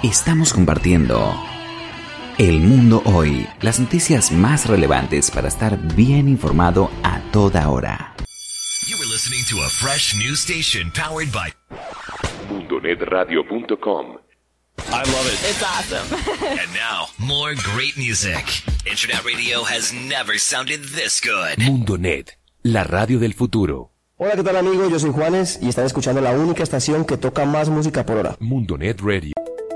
Estamos compartiendo El Mundo Hoy, las noticias más relevantes para estar bien informado a toda hora. You were listening to a fresh news station powered by mundonetradio.com. I love it. It's awesome. And now, more great music. Internet radio has never sounded this good. Mundonet, la radio del futuro. Hola, ¿qué tal amigos? Yo soy Juanes y están escuchando la única estación que toca más música por hora. Mundonet Radio.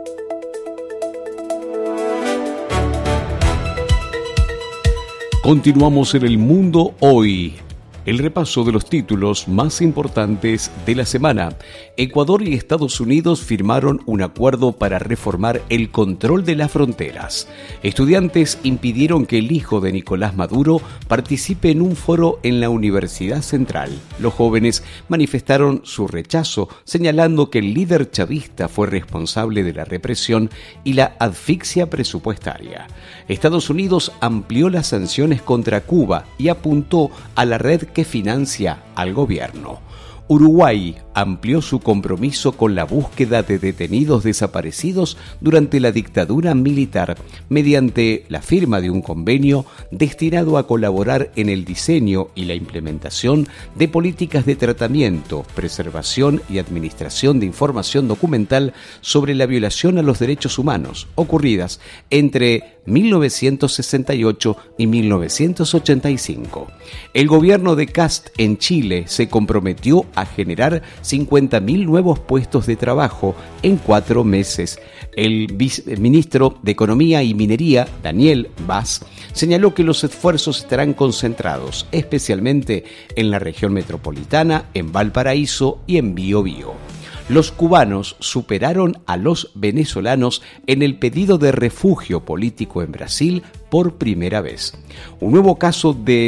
Continuamos en El Mundo Hoy. El repaso de los títulos más importantes de la semana. Ecuador y Estados Unidos firmaron un acuerdo para reformar el control de las fronteras. Estudiantes impidieron que el hijo de Nicolás Maduro participe en un foro en la Universidad Central. Los jóvenes manifestaron su rechazo, señalando que el líder chavista fue responsable de la represión y la asfixia presupuestaria. Estados Unidos amplió las sanciones contra Cuba y apuntó a la red que financia al gobierno. Uruguay amplió su compromiso con la búsqueda de detenidos desaparecidos durante la dictadura militar mediante la firma de un convenio destinado a colaborar en el diseño y la implementación de políticas de tratamiento, preservación y administración de información documental sobre la violación a los derechos humanos ocurridas entre 1968 y 1985. El gobierno de Kast en Chile se comprometió a generar 50.000 nuevos puestos de trabajo en 4 meses. El viceministro de Economía y Minería, Daniel Vaz, señaló que los esfuerzos estarán concentrados especialmente en la región metropolitana, en Valparaíso y en Biobío. Los cubanos superaron a los venezolanos en el pedido de refugio político en Brasil por primera vez. Un nuevo caso de